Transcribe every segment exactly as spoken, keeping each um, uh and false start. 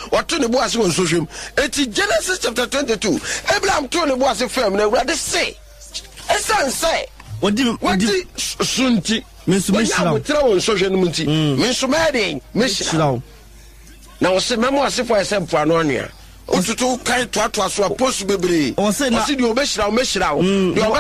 what to the boss on social. It's Genesis chapter twenty-two. Abraham told the boss a firm, and rather say, a son say, what do what do Sunti? Miss Michel, throw social munti, Miss Madden, Miss Now, say, Mamma, as if I said for an onion. O to to carry to to so post bebre o se na you obeshira o meshira o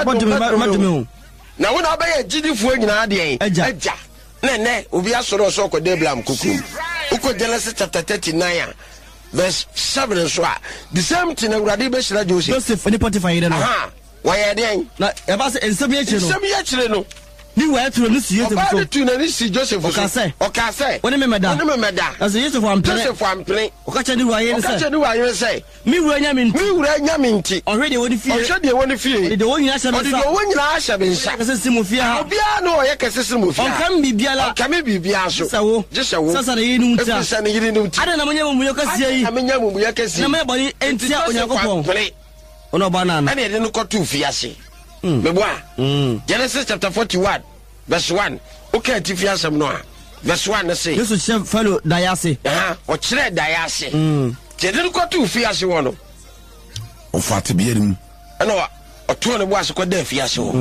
na wona ba ya gidifo nyina de eja na ne obi asoro so ko deblam kuku uko Genesis chapter thirty-nine verse seven so the same thing urade beshira Joseph Joseph ni Potiphar ire no aha wa ye den na e ba se ensem ye chire no ensem ye chire no ni wa turo ni siye Ba de tu na ni si Joseph so o ka se o ka se woni me meda woni me meda as Joseph am play Joseph am play o ka che ni wa ye o ka che ni wa ye say mi wura nya minti mi wura nya minti already woni fie already woni fie de woni nya o de woni na asha be nsa kase simu fie ha obi a no ye kase simu fie on kam bibia la on kam bibia so sawo jesawo sasa na yinu ntia sasa na yinu ntia ada na monye mu yo kase yi na menya mu yo kase na me boni entia Onyankopon ono ba na na na de no kotu fie ase me boa Genesis chapter forty-one verse one okay ti fie asem no a verse one na say Jesus chef fellow dayase aha o kire dayase mm je de no kotu fie ase wo no o fati bierim ana o to ne bo ase ko da fie ase wo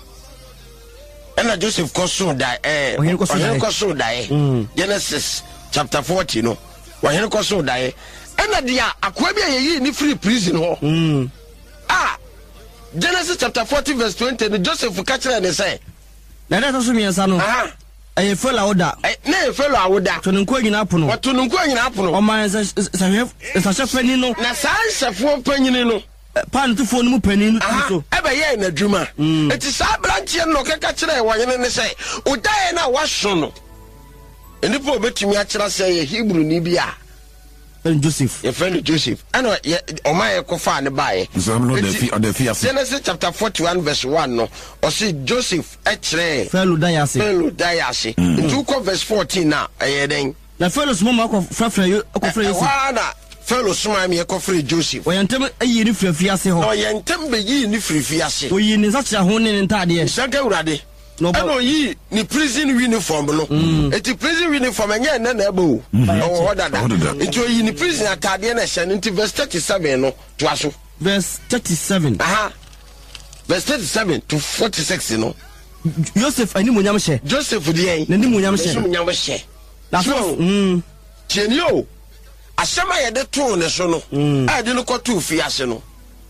ana Joseph koso da eh o koso da eh Genesis chapter forty no wa hen koso da eh ana dia akwa bia ye ni free prison ho mm ah Genesis chapter forty verse twenty no Joseph catch ne say na na so mi ansa no aha eh fellow oda eh na fellow awoda to nko nyina pono wato nko nyina pono o man sa sa sa chef pani no na sa chefo panyin no pan to phone mu pani no so ebe ye na dwuma eti sa branche no keka kire wanyene ne say odae na wahso no enipo obetumi a kire say ye Hebrew ni bia Joseph your friend Joseph and o my kofa ne bae Genesis chapter forty-one verse one no o say Joseph e kire fellow dayase fellow dayase into ko verse fourteen na e den na fellow small ma ko frafra yo ko frafra yo wa na fellow small me ko frafra Joseph o yentem ayi ni frafra ase ho o yentem be yi ni frafra ase o yi ni sa kira ho ne ntade saka urade no yi ni prison uniform no eti prison uniform enye na na ebo o hodada eti o yi ni prison atade na hye nti verse thirty-seven no to aso verse thirty-seven aha verse thirty-seven to forty-six no Joseph ani monyam hye Joseph de en na ni monyam hye monyam hye na so mm tienio asema ye de to ne so no a de no kotu fi ase no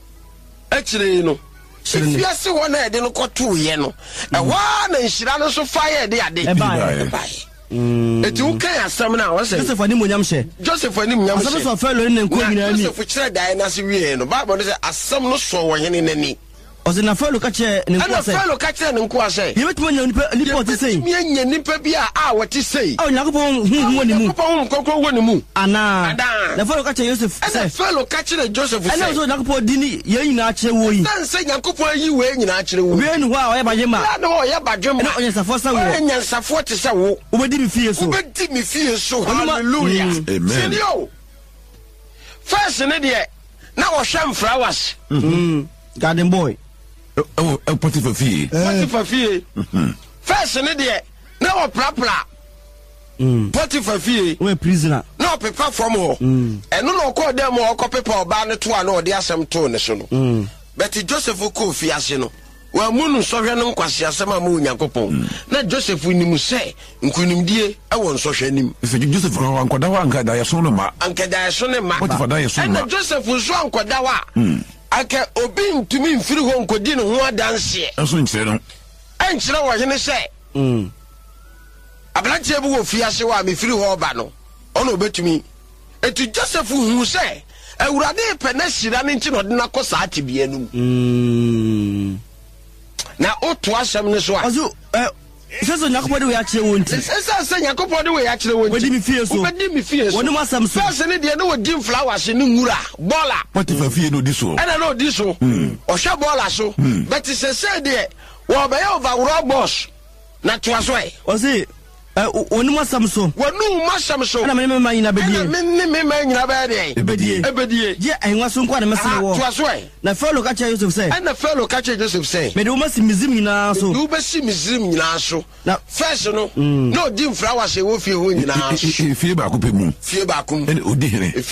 akire no if you see one head in kotu ye no e wa na nhira no so fire de ade e bai eti u kan asam na wo say Joseph ani monyam hye Joseph ani monyam hye asam so fellow ne nko nyina ni Joseph kire dai na se wie no bible say asam no so wo hene nani o se na fellow ka che ne nko say ana fellow ka che ne nko say ye betimo nya nipa nipa ti say me nya nipa bia a wo ti say o Onyankopon hu hu woni mu Onyankopon kokro woni mu ana na fellow ka che Joseph say ana fellow ka che Joseph say ana so Onyankopon di ni ye nyina a kire wo yi dan say Onyankopon yi we nyina a kire wo we nu ho a o ye baje ma na o ye baje ma na o nyasafo sa wo o nyasafo ti say wo o be di mi fie so o be di mi fie so hallelujah amen first ne de na wo hwam flowers mhm garden boy oh el Potiphar fie Potiphar fie first ne de na wo prapra mm Potiphar fie we prisoner na pepa from ho eno no ko dem ho ko pepa oba ne to a na o de asem to ne so no mm but Joseph ko fie ase no wa munu sohwe no nkwase asem a ma Onyankopon na Joseph ni mu se nkunimdie e won sohwe nim se Joseph ko ankoda wa anka da yeso no ma anka da yeso ne ma Potiphar da yeso ma na Joseph so ankoda wa aka obi ntumi mfiri ho nkodi ne ho adanse enso nkyere no enkyere wo hene se mm abranche bu wo fiase wa me firi ho ba no ono obetumi etu Joseph hu se awurade pe na hira ne nti no de na kosa atibia num mm na oto asem ne so a azu eh seso Onyankopon de we a kire wo nti seso se Onyankopon de we a kire wo nti wodi mi fie so wodi mi fie so woni masam so first ne de no wodi flowers ne ngura bola Potiphar fie no di so ana no di so o hwe bola so but se se de wo be yo over boss na to aso e o se eh woni masam so wonu masam so ana me me ma nyina bedie ana me me ma nyina bedie ebedie ebedie je enwa so nko na mesele wo to aso e na fellow ka che Joseph say ana fellow ka che Joseph say me de wo masi mizim nyina so du be si mizim nyina so na first no no di flowers e wo fie ho nyina so fie ba ko pe mu fie ba ko odi hene